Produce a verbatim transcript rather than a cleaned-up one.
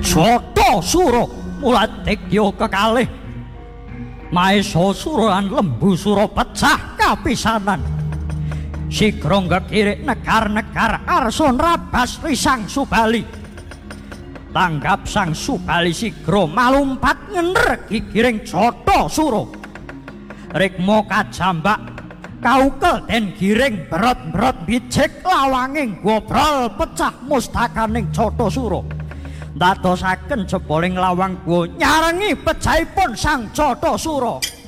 Jata Sura muladegya kekalih Maesa Sura lan Lembu Sura pecah kapisanan sigra ngekirik negar-negar arsa nrabas risang Subali tanggap sang Subali sigra malumpat ngener gigiring Jata Sura rikma kajambak kaukel den giring berot-berot bijik lawanging gobrol pecah mustakaning Jata Sura ndadosaken jepoling lawang gua nyarengi pecahipun sang Jata Sura